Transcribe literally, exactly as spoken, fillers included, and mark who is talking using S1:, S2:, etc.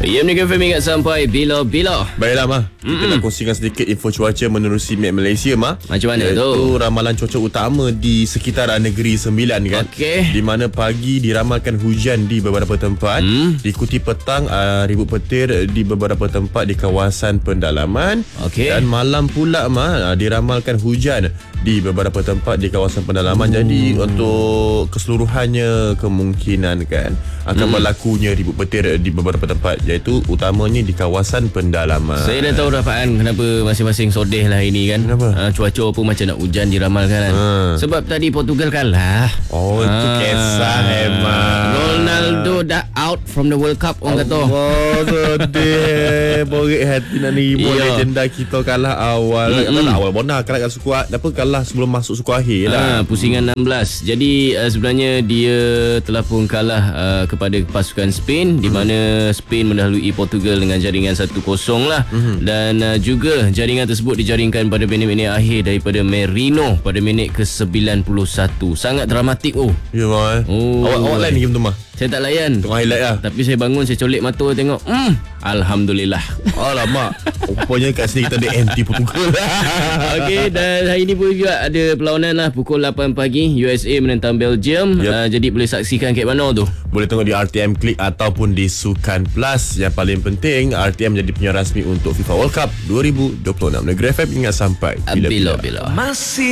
S1: Ya, Negeri F M ingat sampai bila-bila.
S2: Baiklah, Mah. Kita Mm-mm. nak kongsikan sedikit info cuaca menerusi Map Malaysia, Mah.
S1: Macam mana
S2: Iaitu
S1: tu?
S2: Itu ramalan cuaca utama di sekitaran Negeri Sembilan, kan.
S1: Okey.
S2: Di mana pagi diramalkan hujan di beberapa tempat. Mm. Diikuti petang uh, ribut petir di beberapa tempat di kawasan pendalaman.
S1: Okey.
S2: Dan malam pula, Mah, uh, diramalkan hujan di beberapa tempat di kawasan pendalaman. Ooh. Jadi untuk keseluruhannya kemungkinan kan akan hmm. berlakunya ribut petir di beberapa tempat, iaitu utamanya di kawasan pendalaman.
S1: Saya dah tahu Rafaan kenapa masing-masing sodeh lah ini kan.
S2: Kenapa?
S1: Ha, cuaca pun macam nak hujan diramalkan kan. Ha. Sebab tadi Portugal kalah.
S2: Oh, ha. Itu kisah emang.
S1: Ronaldo dah out from the World Cup, orang kata.
S2: Oh, sedih. Borik hati nak nerima legenda kita kalah awal. Mm-hmm. Kalah awal bona kalah kat skuad. Apa kalah sebelum masuk skuad akhir lah.
S1: Ha, pusingan enam belas. Jadi uh, sebenarnya dia telah pun kalah uh, kepada pasukan Spain, di mana mm-hmm. Spain mendahului Portugal dengan jaringan satu kosong lah. Mm-hmm. Dan uh, juga jaringan tersebut dijaringkan pada minit-minit akhir daripada Merino pada minit ke sembilan puluh satu. Sangat dramatik. Oh.
S2: Ya, Mah.
S1: Oh.
S2: Awak awak lain game tu, Mah.
S1: Saya tak layan.
S2: Tengok highlight lah.
S1: Tapi saya bangun, saya colek mata tengok. Hmm, Alhamdulillah.
S2: Alamak. Rupanya kat sini kita ada anti Portugal.
S1: Okey, dan hari ni pun juga ada perlawanan lah pukul lapan pagi. U S A menentang Belgium. Yep. Uh, jadi boleh saksikan kat mana tu?
S2: Boleh tengok di R T M Click ataupun di Sukan Plus. Yang paling penting, R T M jadi penyiar rasmi untuk FIFA World Cup dua ribu dua puluh enam. Negeri F M ingat sampai bila-bila.
S1: Bila-bila.
S3: Masih